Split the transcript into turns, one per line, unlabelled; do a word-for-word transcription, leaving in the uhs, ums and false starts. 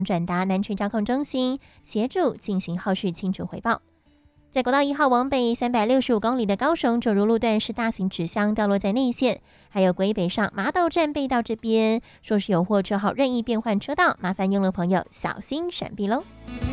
转达南区交控中心，协助进行后续清楚回报。在国道一号往北三百六十五公里的高雄九如路段是大型纸箱掉落在内线，还有归北上麻豆站背道这边，说是有货车号任意变换车道，麻烦用路朋友小心闪避喽。